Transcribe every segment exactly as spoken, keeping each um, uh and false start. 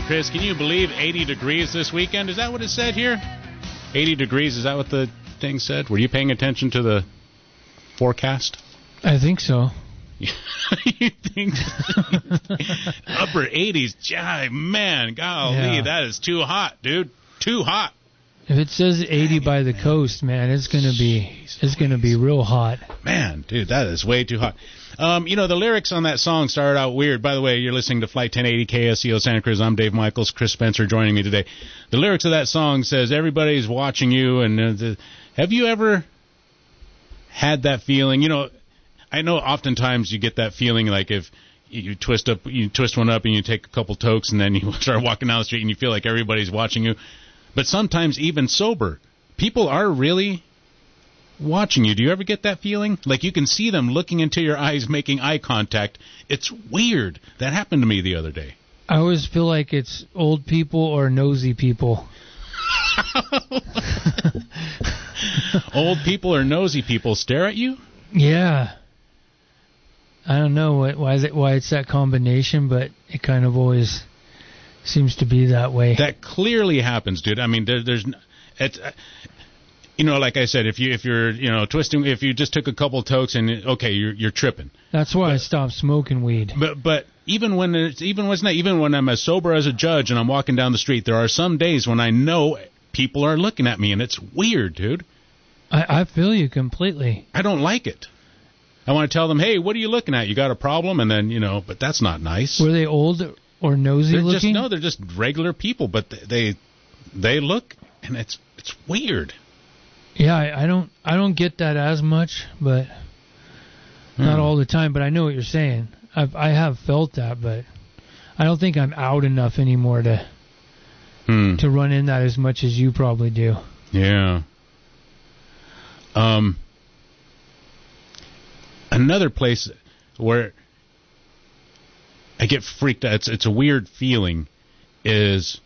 Chris, can you believe eighty degrees this weekend? Is that what it said here? eighty degrees, is that what the thing said? Were you paying attention to the forecast? I think so. You think upper eighties? Jai, man, golly, Yeah. that is too hot, dude. Too hot. If it says eighty by the coast, man, it's gonna be it's gonna be real hot. Man, dude, that is way too hot. Um, you know, the lyrics on that song started out weird. By the way, you're listening to Flight ten eighty K S E O Santa Cruz. I'm Dave Michaels. Chris Spencer joining me today. The lyrics of that song says, everybody's watching you. And uh, the, have you ever had that feeling? You know, I know oftentimes you get that feeling like if you twist up, you twist one up and you take a couple tokes and then you start walking down the street and you feel like everybody's watching you. But sometimes even sober, people are really watching you. Do you ever get that feeling? Like you can see them looking into your eyes, making eye contact. It's weird. That happened to me the other day. I always feel like it's old people or nosy people. Old people or nosy people stare at you? Yeah. I don't know what, why is it why it's that combination, but it kind of always seems to be that way. That clearly happens, dude. I mean, there, there's, it's, uh, you know, like I said, if you if you're you know twisting, if you just took a couple tokes and okay, you're you're tripping. That's why but, I stopped smoking weed. But but even when it's even when it's not, even when I'm as sober as a judge and I'm walking down the street, there are some days when I know people are looking at me and it's weird, dude. I, I feel you completely. I don't like it. I want to tell them, hey, what are you looking at? You got a problem? And then, you know, but that's not nice. Were they old or nosy they're looking? Just, no, they're just regular people, but they they look, and it's it's weird. Yeah, I, I don't I don't get that as much, but hmm. not all the time. But I know what you're saying. I've I have felt that, but I don't think I'm out enough anymore to hmm. to run in that as much as you probably do. Yeah. Um. Another place where I get freaked out, it's, it's a weird feeling, is,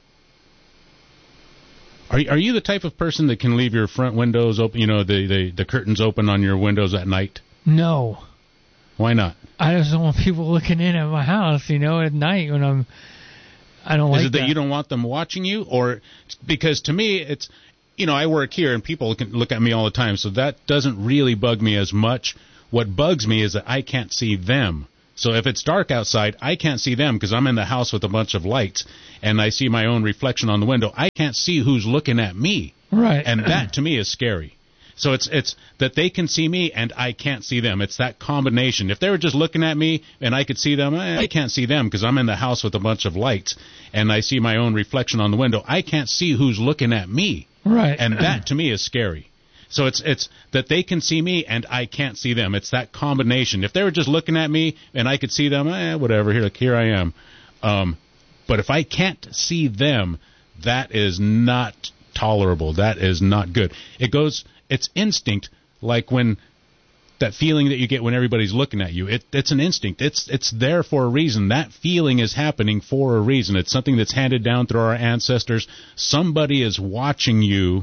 are, are you the type of person that can leave your front windows open, you know, the, the, the curtains open on your windows at night? No. Why not? I just don't want people looking in at my house, you know, at night when I'm, I don't like that. Is it that you don't want them watching you? Or, because to me, it's, you know, I work here and people can look at me all the time, so that doesn't really bug me as much. What bugs me is that I can't see them. So if it's dark outside, I can't see them because I'm in the house with a bunch of lights, and I see my own reflection on the window. I can't see who's looking at me. Right. And that, to me, is scary. So it's it's that they can see me and I can't see them. It's that combination. If they were just looking at me and I could see them, I can't see them because I'm in the house with a bunch of lights, and I see my own reflection on the window. I can't see who's looking at me. Right. And that, to me, is scary. So it's it's that they can see me and I can't see them. It's that combination. If they were just looking at me and I could see them, eh, whatever, here, here I am. Um, but if I can't see them, that is not tolerable. That is not good. It goes, it's instinct, like when that feeling that you get when everybody's looking at you. It, it's an instinct. It's it's there for a reason. That feeling is happening for a reason. It's something that's handed down through our ancestors. Somebody is watching you.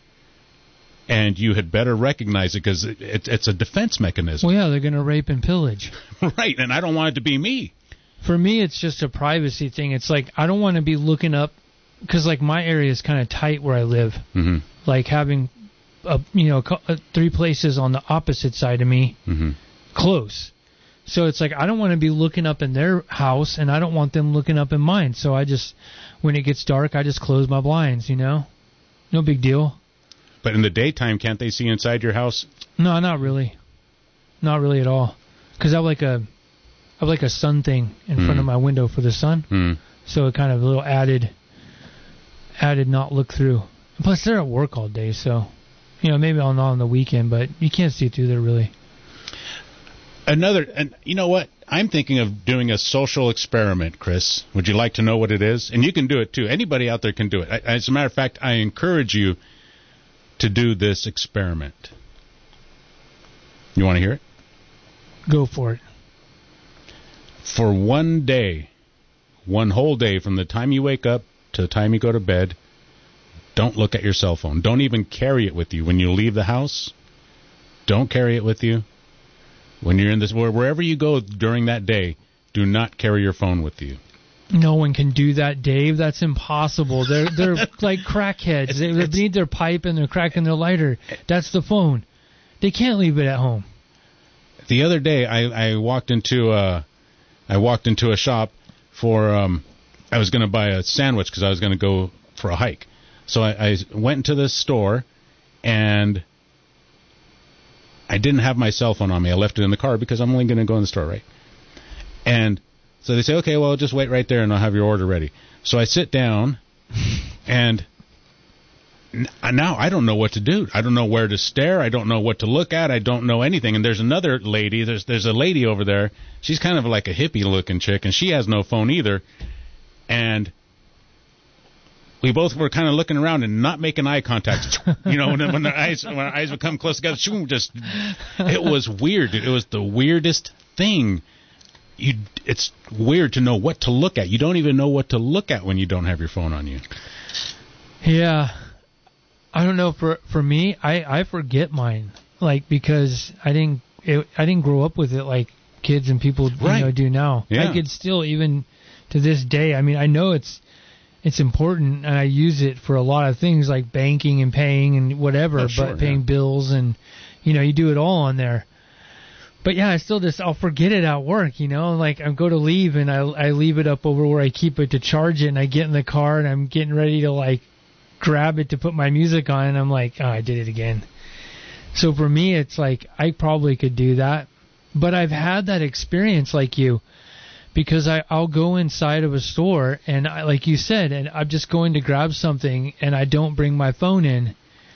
And you had better recognize it because it, it, it's a defense mechanism. Well, yeah, they're going to rape and pillage. Right, and I don't want it to be me. For me, it's just a privacy thing. It's like I don't want to be looking up because, like, my area is kind of tight where I live. Mm-hmm. Like having, a, you know, three places on the opposite side of me, mm-hmm. close. So it's like I don't want to be looking up in their house, and I don't want them looking up in mine. So I just, when it gets dark, I just close my blinds. You know, no big deal. But in the daytime, can't they see inside your house? No, not really. Not really at all. Because I have like a, I have like a sun thing in mm. front of my window for the sun. Mm. So it kind of a little added, added not look through. Plus they're at work all day, so, you know, maybe I'll not on the weekend, but you can't see through there really. Another, and you know what? I'm thinking of doing a social experiment, Chris. Would you like to know what it is? And you can do it too. Anybody out there can do it. I, as a matter of fact, I encourage you to do this experiment. You want to hear it? Go for it. For one day, one whole day, from the time you wake up to the time you go to bed, don't look at your cell phone. Don't even carry it with you. When you leave the house, don't carry it with you. When you're in this, wherever you go during that day, do not carry your phone with you. No one can do that, Dave. That's impossible. They're they're like crackheads. It's, they it's, need their pipe and they're cracking their lighter. That's the phone. They can't leave it at home. The other day, I, I walked into a, I walked into a shop for um, I was going to buy a sandwich because I was going to go for a hike. So I, I went into the store, and I didn't have my cell phone on me. I left it in the car because I'm only going to go in the store, right? And so they say, okay, well, just wait right there and I'll have your order ready. So I sit down, and n- now I don't know what to do. I don't know where to stare. I don't know what to look at. I don't know anything. And there's another lady. There's there's a lady over there. She's kind of like a hippie-looking chick, and she has no phone either. And we both were kind of looking around and not making eye contact. You know, when, when our eyes when our eyes would come close together, just it was weird. It was the weirdest thing. You, it's weird to know what to look at. You don't even know what to look at when you don't have your phone on you. Yeah, I don't know. For for me, I, I forget mine, like because I didn't it, I didn't grow up with it like kids and people right. you know do now. Yeah. I could still, even to this day. I mean, I know it's it's important, and I use it for a lot of things like banking and paying and whatever, oh, sure, but paying yeah. bills and you know you do it all on there. But yeah, I still just, I'll forget it at work, you know, like I go to leave and I I leave it up over where I keep it to charge it, and I get in the car and I'm getting ready to like grab it to put my music on, and I'm like, oh, I did it again. So for me, it's like I probably could do that, but I've had that experience like you, because I, I'll go inside of a store and I, like you said, and I'm just going to grab something and I don't bring my phone in.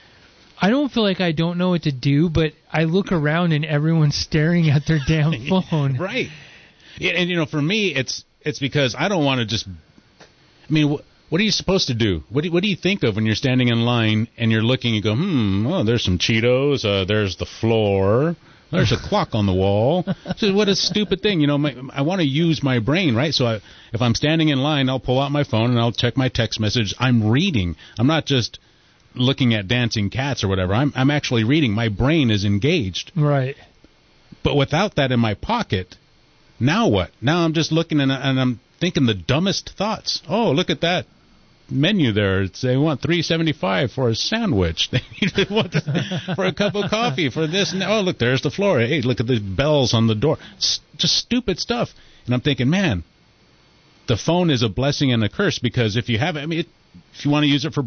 I don't feel like I don't know what to do, but I look around and everyone's staring at their damn phone. Right. Yeah, and, you know, for me, it's it's because I don't want to just... I mean, wh- what are you supposed to do? What do, what do you think of when you're standing in line and you're looking and go, hmm, oh, there's some Cheetos, uh, there's the floor, there's a clock on the wall. So what a stupid thing. You know, my, I want to use my brain, right? So I, if I'm standing in line, I'll pull out my phone and I'll check my text message. I'm reading. I'm not just looking at dancing cats or whatever. I'm I'm actually reading. My brain is engaged. Right. But without that in my pocket, now what? Now I'm just looking and, and I'm thinking the dumbest thoughts. Oh, look at that menu there. It's, they want three seventy-five for a sandwich. They need what for a cup of coffee for this. And, oh, look, there's the floor. Hey, look at the bells on the door. It's just stupid stuff. And I'm thinking, man, the phone is a blessing and a curse, because if you have it, I mean, it, if you want to use it for